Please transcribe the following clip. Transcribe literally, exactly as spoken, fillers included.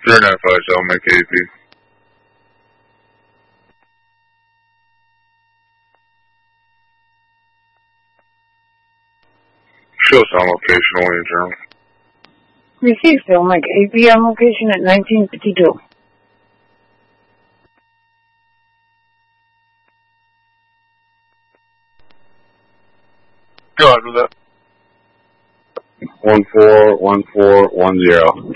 three nine five seven, make A P. Show sound location only in German. Received, Phil. Make A P on location at nineteen fifty-two. Go ahead with that. One four one four one zero.